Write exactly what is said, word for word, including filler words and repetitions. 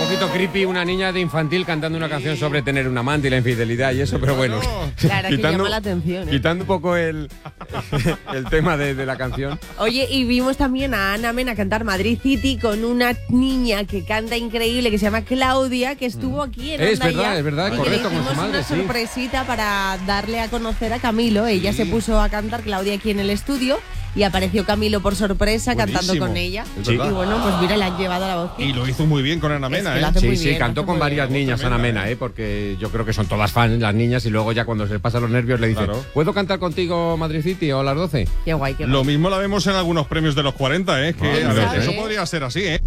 poquito creepy una niña de infantil cantando una canción sobre tener un amante y la infidelidad y eso, pero bueno. Claro, que llama la atención, ¿eh? Quitando un poco el, el tema de, de la canción. Oye, y vimos también a Ana Mena cantar Madrid City con una niña que canta increíble, que se llama Claudia, que estuvo aquí en Es Onda verdad, Ya, es verdad, y correcto, que le con su hicimos madre, una sí. sorpresita para darle a conocer a Camilo. Ella se puso a cantar Claudia aquí en el estudio y apareció Camilo por sorpresa Buenísimo. cantando con ella. Es Y verdad. bueno, pues mira, le han llevado la voz. Y lo hizo muy bien con Ana Es Mena, que lo ¿eh? hace muy Sí, sí, bien, cantó hace con muy varias bien. niñas, Tremenda, Ana Mena, ¿eh? ¿eh? Porque yo creo que son todas fans las niñas y luego ya cuando se pasan los nervios le dicen, Claro. ¿puedo cantar contigo Madrid City o a las doce? Qué guay, qué guay. Lo mismo la vemos en algunos premios de los cuarenta, ¿eh? Que Ah, a ver, ¿sabe? eso podría ser así, ¿eh?